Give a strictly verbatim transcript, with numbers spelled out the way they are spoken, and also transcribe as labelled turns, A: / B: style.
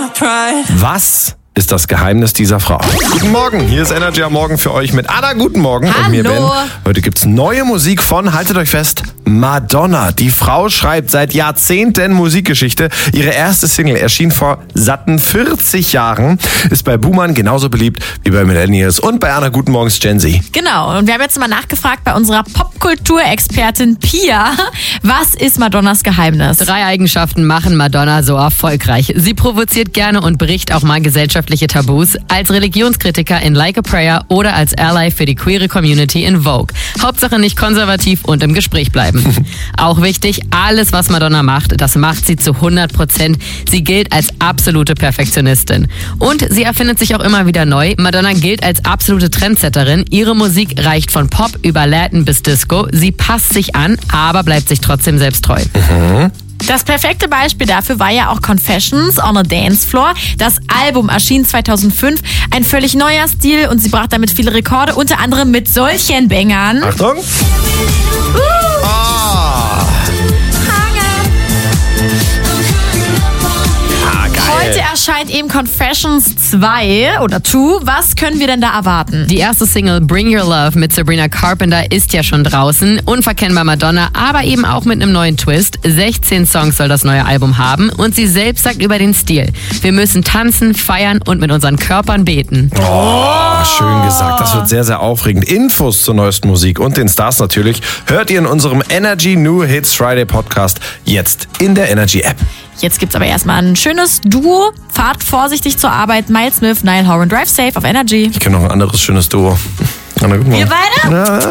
A: Was ist das Geheimnis dieser Frau? Guten Morgen, hier ist Energy am Morgen für euch mit Anna. Guten Morgen.
B: Hallo.
A: Und mir Ben. Heute gibt's neue Musik von, haltet euch fest, Madonna. Die Frau schreibt seit Jahrzehnten Musikgeschichte. Ihre erste Single erschien vor satten vierzig Jahren, ist bei Boomern genauso beliebt wie bei Millennials und bei Anna Guten Morgens Gen Z.
B: Genau, und wir haben jetzt mal nachgefragt bei unserer Popkulturexpertin Pia, was ist Madonnas Geheimnis?
C: Drei Eigenschaften machen Madonna so erfolgreich. Sie provoziert gerne und bricht auch mal gesellschaftliche Tabus, als Religionskritiker in Like a Prayer oder als Ally für die queere Community in Vogue. Hauptsache nicht konservativ und im Gespräch bleiben. Auch wichtig, alles was Madonna macht, das macht sie zu hundert Prozent. Sie gilt als absolute Perfektionistin. Und sie erfindet sich auch immer wieder neu. Madonna gilt als absolute Trendsetterin. Ihre Musik reicht von Pop über Latin bis Disco. Sie passt sich an, aber bleibt sich trotzdem selbst treu.
A: Mhm.
B: Das perfekte Beispiel dafür war ja auch Confessions on a Dance Floor. Das Album erschien zweitausendfünf, ein völlig neuer Stil und sie brach damit viele Rekorde, unter anderem mit solchen Bängern.
A: Achtung!
B: Uh.
A: Ah.
B: Heute erscheint eben Confessions zwei oder zwei. Was können wir denn da erwarten?
C: Die erste Single Bring Your Love mit Sabrina Carpenter ist ja schon draußen. Unverkennbar Madonna, aber eben auch mit einem neuen Twist. sechzehn Songs soll das neue Album haben und sie selbst sagt über den Stil: Wir müssen tanzen, feiern und mit unseren Körpern beten.
A: Oh, schön gesagt. Das wird sehr, sehr aufregend. Infos zur neuesten Musik und den Stars natürlich hört ihr in unserem Energy New Hits Friday Podcast jetzt in der Energy App.
B: Jetzt gibt's aber erstmal ein schönes Duo. Fahrt vorsichtig zur Arbeit. Miles Smith, Niall Horan, Drive Safe auf Energy.
A: Ich kenne noch ein anderes schönes Duo. Anna, guten Morgen.
B: Wir beide?
A: Ja.